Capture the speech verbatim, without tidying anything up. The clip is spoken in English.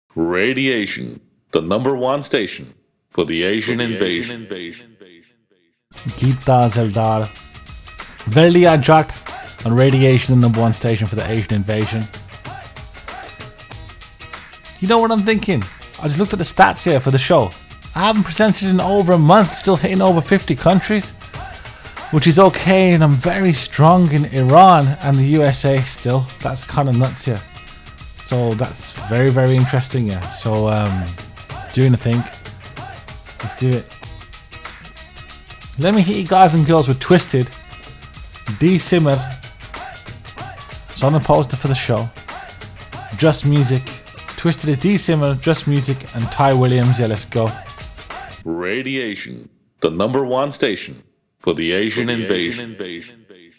Radiation, the number one station for the Asian invasion. Geeta Zeldar. Verily Ajat on Radiation, the number one station for the Asian invasion. You know what I'm thinking? I just looked at the stats here for the show. I haven't presented in over a month, still hitting over fifty countries, which is okay, and I'm very strong in Iran and the U S A still. That's kind of nuts here. So that's very, very interesting, yeah. So, um, doing a thing. Let's do it. Let me hit you guys and girls with Twisted. D Simmer. It's on the poster for the show. Just Music. Twisted is D Simmer, Just Music, and Ty Williams. Yeah, let's go. Radiation, the number one station for the Asian, for the invasion. Asian invasion.